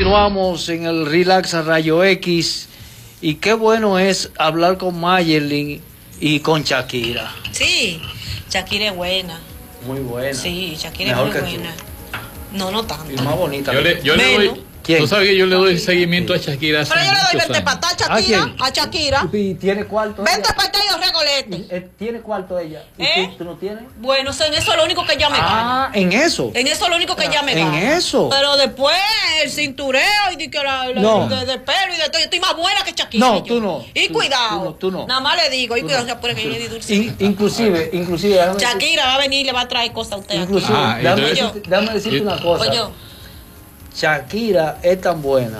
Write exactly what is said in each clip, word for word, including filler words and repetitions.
Continuamos en el Relax a Rayo X y qué bueno es hablar con Mayerlin y con Shakira. Sí, Shakira es buena. Muy buena. Sí, Shakira Mejor es muy que buena. Tú. No, no tanto. Y más bonita. Yo le, yo le doy... ¿Quién? Tú sabes que yo le doy seguimiento a Shakira hace Pero yo le doy muchos vente años. para acá, Shakira, a Shakira. ¿Y tiene cuarto Vente ella? para acá y yo regolete. Eh, ¿Tiene cuarto ella? ¿Y ¿Eh? tú, tú no tienes? Bueno, en eso es lo único que ella me gana. Ah, en eso. En eso es lo único que ella me ¿En gana. eso? Pero después el cintureo y de, que la, la- No. de, de pelo y de todo. Yo estoy más buena que Shakira. No, yo. tú no. Y Tú- cuidado. tú no, tú no. Nada más le digo, y Tú cuidado, no. se pone que Tú- ella es dulce. In- inclusive, inclusive, déjame decir- Shakira va a venir y le va a traer cosas a usted. inclusive, Ah, déjame, entonces- decirte, déjame decirte una cosa. Oye, Shakira es tan buena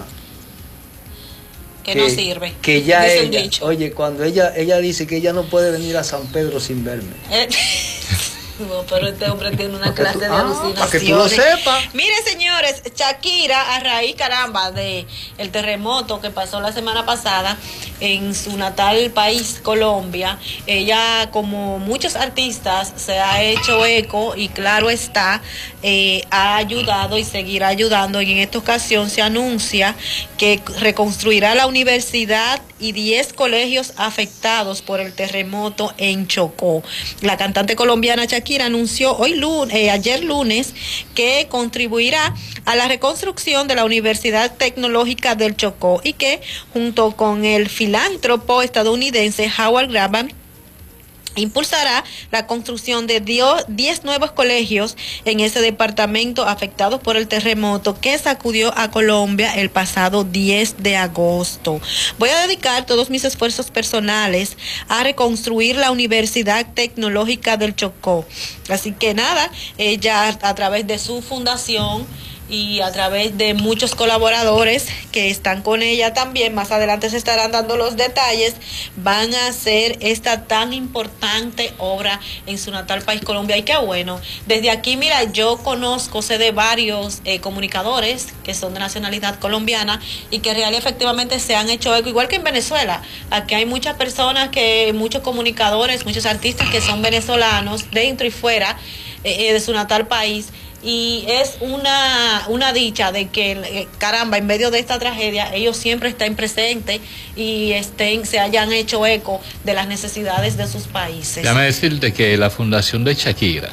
que, no sirve. que ya Dice un ella, dicho. oye, cuando ella ella dice que ella no puede venir a San Pedro sin verme. Eh, No, pero este hombre tiene una Para que clase tú- de ah, alucinaciones. para que tú lo sepas. Miren, señores, Shakira, a raíz, caramba, de el terremoto que pasó la semana pasada en su natal país, Colombia, ella, como muchos artistas, se ha hecho eco y claro está, eh, ha ayudado y seguirá ayudando. Y en esta ocasión se anuncia que reconstruirá la universidad y diez colegios afectados por el terremoto en Chocó. La cantante colombiana Shakira anunció hoy lunes, eh, ayer lunes, que contribuirá a la reconstrucción de la Universidad Tecnológica del Chocó y que junto con el filántropo estadounidense Howard Graham impulsará la construcción de diez nuevos colegios en ese departamento afectados por el terremoto que sacudió a Colombia el pasado diez de agosto. Voy a dedicar todos mis esfuerzos personales a reconstruir la Universidad Tecnológica del Chocó. Así que nada, ella a través de su fundación y a través de muchos colaboradores que están con ella también, más adelante se estarán dando los detalles, van a hacer esta tan importante obra en su natal país, Colombia. Y qué bueno, desde aquí, mira, yo conozco, sé de varios eh, comunicadores que son de nacionalidad colombiana y que real y efectivamente se han hecho eco, igual que en Venezuela. Aquí hay muchas personas, que muchos comunicadores, muchos artistas que son venezolanos dentro y fuera eh, de su natal país. Y es una, una dicha de que, eh, caramba, en medio de esta tragedia, ellos siempre estén presentes y estén, se hayan hecho eco de las necesidades de sus países. Déjame decirte que la fundación de Shakira,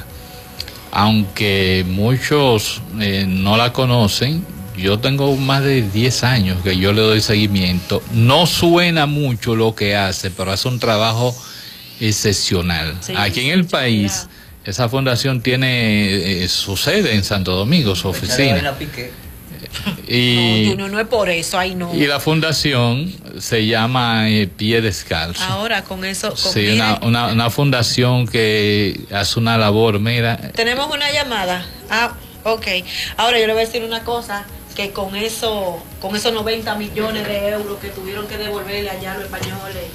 aunque muchos eh, no la conocen, yo tengo más de diez años que yo le doy seguimiento. No suena mucho lo que hace, pero hace un trabajo excepcional. Sí, Aquí en el Shakira. país, esa fundación tiene eh, su sede en Santo Domingo, su oficina. Y, No, Junior, no es por eso, ay no. y la fundación se llama eh, Pie Descalzo. Ahora con eso, con, Sí, miren, una, una, una fundación que hace una labor, mira. tenemos una llamada. Ah, ok. Ahora yo le voy a decir una cosa, que con eso, con esos noventa millones de euros que tuvieron que devolverle allá a los españoles.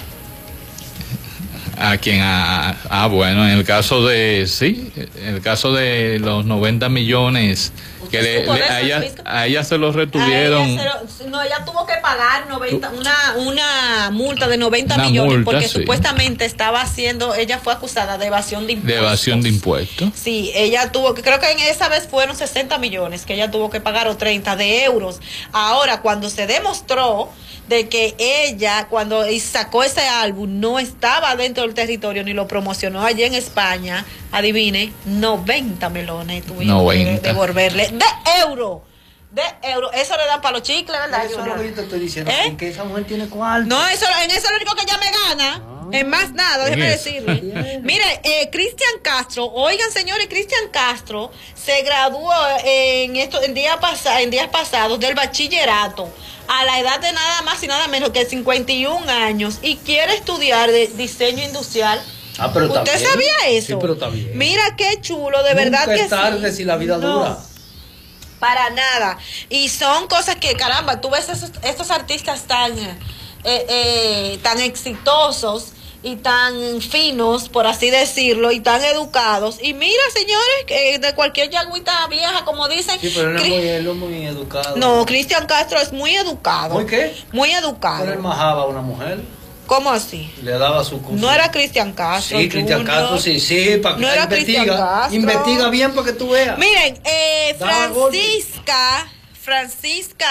A quien, a, ah, bueno, en el caso de, sí, en el caso de los noventa millones, que ¿Usted le, supo le- de eso, a, ella, Francisco? a ella se los A retuvieron. ella se lo- no, ella tuvo que pagar noventa, una, una multa de noventa Una millones multa, porque sí. supuestamente estaba haciendo, ella fue acusada de evasión de De impuestos. evasión de impuestos. Sí, ella tuvo que, creo que en esa vez fueron sesenta millones que ella tuvo que pagar o treinta de euros. Ahora, cuando se demostró de que ella, cuando sacó ese álbum, no estaba dentro del territorio ni lo promocionó allí en España, adivine, noventa melones tuvieron noventa. que devolverle de euro. De euro. Eso le dan para los chicles, ¿verdad? Eso es lo que yo te estoy diciendo, ¿Eh? que esa mujer tiene cuarto. No, eso, en eso es lo único que ella me gana. Ah. En más nada, déjeme En eso. decirle. Bien. Mire, eh, Cristian Castro, oigan señores, Cristian Castro se graduó en esto, en, día pasa, en días pasados del bachillerato a la edad de nada más y nada menos que cincuenta y un años y quiere estudiar de diseño industrial. Ah, pero está ¿Usted bien. sabía eso? Sí, pero está bien. Mira qué chulo, de verdad Nunca que es tarde sí. si la vida No. dura. Para nada. Y son cosas que, caramba, tú ves esos, estos artistas tan, eh, eh, tan exitosos y tan finos, por así decirlo, y tan educados. Y mira, señores, que de cualquier yagüita vieja, como dicen. Sí, pero él no es Cri- muy, él no es muy educado. No, Cristian Castro es muy educado. ¿Muy qué? Muy Pero él educado. majaba a una mujer, ¿Cómo así? le daba su curso. No era Cristian Castro. Sí, Cristian Junior. Castro, sí, sí, para que No era Cristian investiga. Castro. Investiga bien para que tú veas. Miren, eh, Daba golpes. Francisca, Francisca.